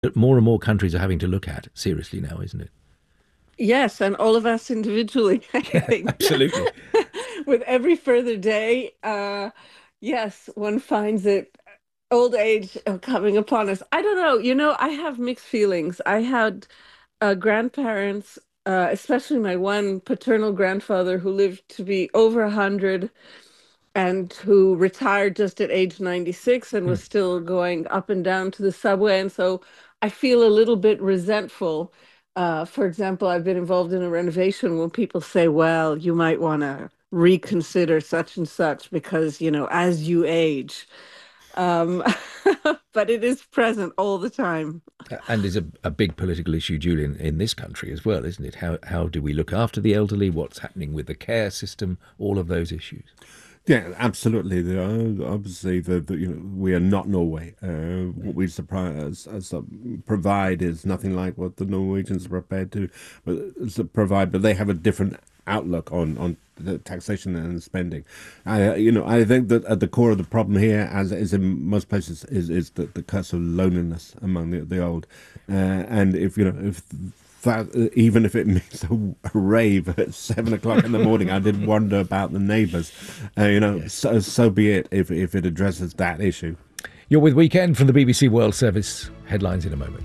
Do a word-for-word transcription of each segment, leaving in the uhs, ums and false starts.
that more and more countries are having to look at seriously now, isn't it? Yes, and all of us individually, I Yeah, think. absolutely. With every further day, uh, yes, one finds it old age uh, coming upon us. I don't know. You know, I have mixed feelings. I had uh, grandparents, uh, especially my one paternal grandfather who lived to be over a hundred and who retired just at age ninety-six and Hmm. was still going up and down to the subway. And so I feel a little bit resentful. Uh, for example, I've been involved in a renovation when people say, well, you might want to reconsider such and such because, you know, as you age. Um, but it is present all the time. And is a, a big political issue, Julian, in this country as well, isn't it? How how do we look after the elderly? What's happening with the care system? All of those issues. Yeah, absolutely. The, uh, obviously, the, the you know we are not Norway. Uh, what we supply as, as a, provide is nothing like what the Norwegians are prepared to but, as a provide, but they have a different outlook on on the taxation and spending. I, you know, I think that at the core of the problem here, as is in most places, is is the, the curse of loneliness among the the old. Uh, and if you know if that even if it means a, a rave at seven o'clock in the morning, I did wonder about the neighbours. Uh, you know, Yes. so so be it if if it addresses that issue. You're with Weekend from the B B C World Service. Headlines in a moment.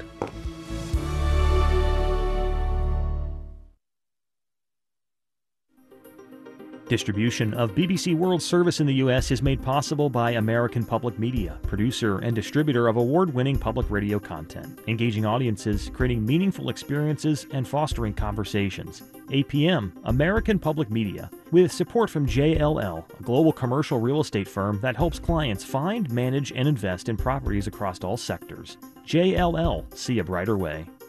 Distribution of B B C World Service in the U S is made possible by American Public Media, producer and distributor of award-winning public radio content, engaging audiences, creating meaningful experiences, and fostering conversations. A P M, American Public Media, with support from J L L, a global commercial real estate firm that helps clients find, manage, and invest in properties across all sectors. J L L, see a brighter way.